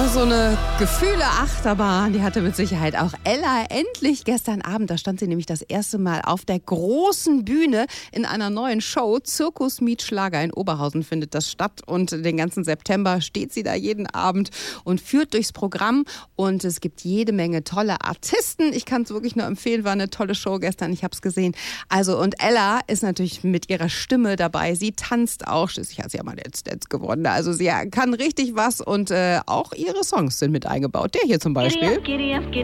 so eine Gefühle-Achterbahn, die hatte mit Sicherheit auch Ella endlich gestern Abend. Da stand sie nämlich das erste Mal auf der großen Bühne in einer neuen Show. Zirkus Meet Schlager in Oberhausen findet das statt. Und den ganzen September steht sie da jeden Abend und führt durchs Programm. Und es gibt jede Menge tolle Artisten. Ich kann es wirklich nur empfehlen, war eine tolle Show gestern. Ich habe es gesehen. Also, und Ella ist natürlich mit ihrer Stimme dabei. Sie tanzt auch. Schließlich hat sie ja mal Let's Dance gewonnen. Also sie kann richtig was und auch ihre Songs sind mit eingebaut. Der hier zum Beispiel.